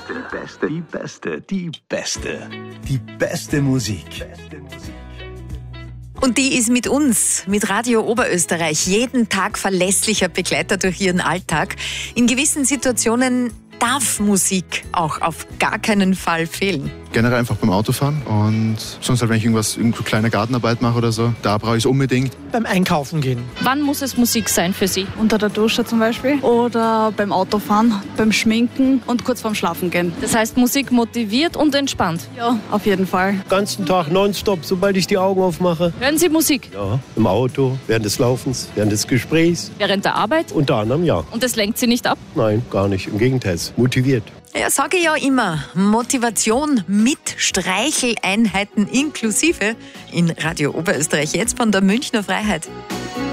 Die beste Musik. Und die ist mit uns, mit Radio Oberösterreich, jeden Tag verlässlicher Begleiter durch ihren Alltag. In gewissen Situationen darf Musik auch auf gar keinen Fall fehlen. Generell einfach beim Autofahren und sonst halt, wenn ich irgendwo kleine Gartenarbeit mache oder so, da brauche ich es unbedingt. Beim Einkaufen gehen. Wann muss es Musik sein für Sie? Unter der Dusche zum Beispiel oder beim Autofahren, beim Schminken und kurz vorm Schlafen gehen. Das heißt, Musik motiviert und entspannt. Ja, auf jeden Fall. Den ganzen Tag nonstop, sobald ich die Augen aufmache. Hören Sie Musik? Ja, im Auto, während des Laufens, während des Gesprächs. Während der Arbeit? Unter anderem ja. Und das lenkt Sie nicht ab? Nein, gar nicht. Im Gegenteil, es motiviert. Ja, sage ich ja immer, Motivation mit Streicheleinheiten inklusive in Radio Oberösterreich jetzt von der Münchner Freiheit.